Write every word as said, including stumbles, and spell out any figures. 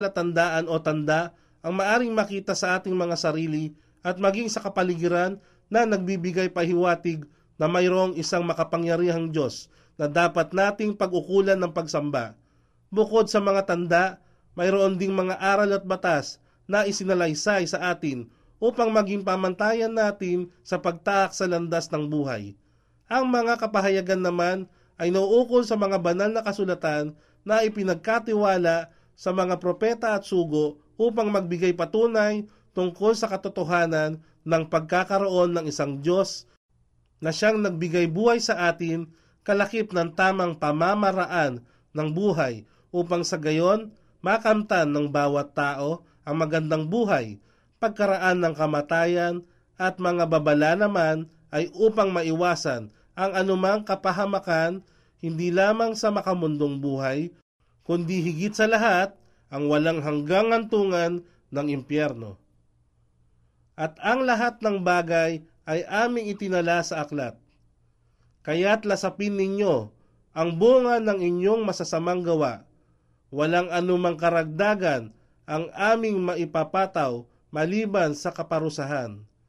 palatandaan o tanda ang maaring makita sa ating mga sarili at maging sa kapaligiran na nagbibigay pahiwatig na mayroong isang makapangyarihang Diyos na dapat nating pag-ukulan ng pagsamba. Bukod sa mga tanda, mayroon ding mga aral at batas na isinalaysay sa atin upang maging pamantayan natin sa pagtaak sa landas ng buhay. Ang mga kapahayagan naman ay nauukol sa mga banal na kasulatan na ipinagkatiwala sa mga propeta at sugo upang magbigay patunay tungkol sa katotohanan ng pagkakaroon ng isang Diyos na siyang nagbigay buhay sa atin kalakip ng tamang pamamaraan ng buhay upang sa gayon makamtan ng bawat tao ang magandang buhay, pagkaraan ng kamatayan at mga babala naman ay upang maiwasan ang anumang kapahamakan hindi lamang sa makamundong buhay, kundi higit sa lahat ang walang hanggang antungan ng impyerno. At ang lahat ng bagay ay aming itinala sa aklat. Kaya't lasapin ninyo ang bunga ng inyong masasamang gawa. Walang anumang karagdagan ang aming maipapataw maliban sa kaparusahan.